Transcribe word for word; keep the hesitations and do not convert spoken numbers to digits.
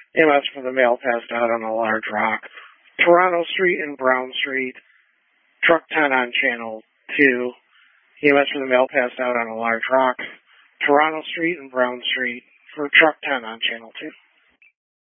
E M S for the male passed out on a large rock. Toronto Street and Brown Street, truck ten on channel two. E M S for the male passed out on a large rock. Toronto Street and Brown Street for truck ten on channel two.